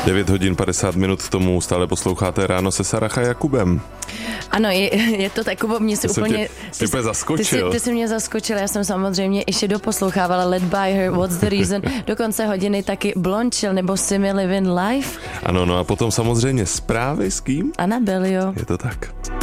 9 hodin 50 minut k tomu stále posloucháte Ráno se Sarah a Jakubem. Ano, je to takové, mě se úplně... Ty úplně zaskočil. Ty jsi mě zaskočil, já jsem samozřejmě ještě doposlouchávala Led by Her, What's the Reason, do konce hodiny taky Blonde Chill nebo Simi Living Life. Ano, no a potom samozřejmě zprávy s kým? Anabelio. Je to tak.